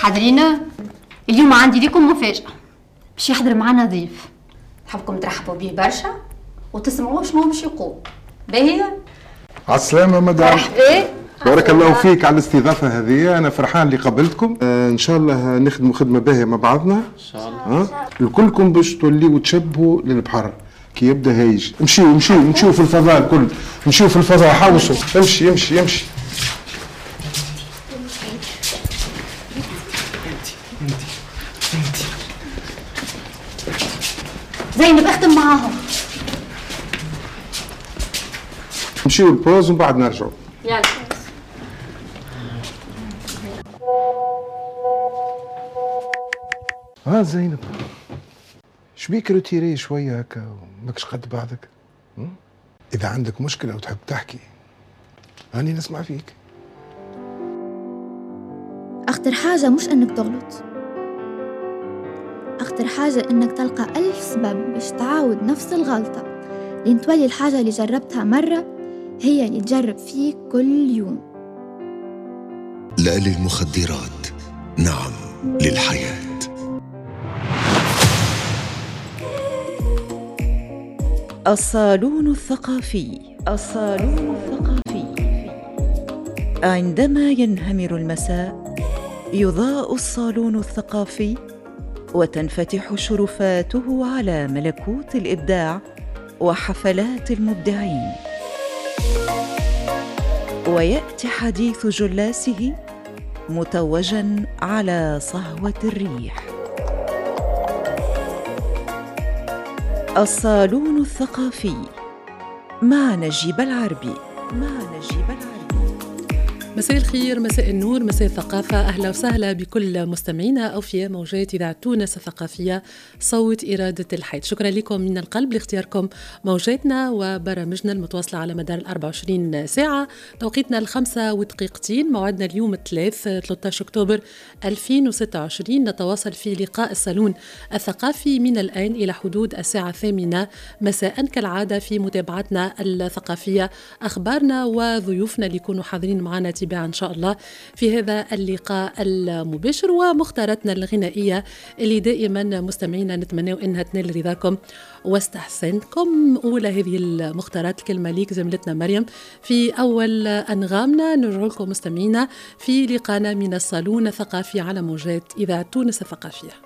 حاضرين. اليوم عندي لكم مفاجأة، باش يحضر معنا ضيف، نحبكم ترحبوا به برشا وتسمعوا شنو باش يقول. باهية؟ على السلامة مدام. مرحبا. بارك الله فيك على الاستضافة هذه، أنا فرحان اللي قابلتكم. إن شاء الله نخدموا خدمة باهية مع بعضنا. إن شاء الله. الكلكم باش توليوا تشبهوا للبحر كي يبدا هايج. نمشيو في الفضاء الكل، نمشيو في الفضاء. حوسوا، يمشي. زينب اختم معاهم. نمشيو البوز ومن بعد نرجعوا. يلا. زينب، شبيك روتيري شوية هكا وماكش قد بعضك؟ إذا عندك مشكلة وتحب تحكي هاني نسمع فيك. أخطر حاجة مش إنك تغلط، أخطر حاجة إنك تلقى 1000 سبب باش تعاود نفس الغلطة، لين تولي الحاجة اللي جربتها مرة هي اللي تجرب فيك كل يوم. لا للمخدرات، نعم للحياة. الصالون الثقافي. عندما ينهمر المساء يضاء الصالون الثقافي وتنفتح شرفاته على ملكوت الإبداع وحفلات المبدعين، ويأتي حديث جلاسه متوجاً على صهوة الريح. الصالون الثقافي مع نجيب العربي. مساء الخير، مساء النور، مساء الثقافة. أهلا وسهلا بكل مستمعينا أوفياء موجات إذاعة تونس الثقافية صوت إرادة الحياة. شكرا لكم من القلب لاختياركم موجاتنا وبرامجنا المتواصلة على مدار 24 ساعة. توقيتنا 5:02، موعدنا اليوم الثلاث 13 أكتوبر 2026. نتواصل في لقاء الصالون الثقافي من الآن إلى حدود الساعة 8 مساء كالعادة في متابعتنا الثقافية، أخبارنا وضيوفنا اللي يكونوا حاضرين معنا إن شاء الله في هذا اللقاء المباشر، ومختاراتنا الغنائية اللي دائما مستمعينا نتمنى أنها تنال رضاكم واستحسانكم. أولى هذه المختارات الكلمة ليك زميلتنا مريم في أول أنغامنا. نرجع لكم مستمعينا في لقاءنا من الصالون الثقافي على موجات إذاعة تونس الثقافية.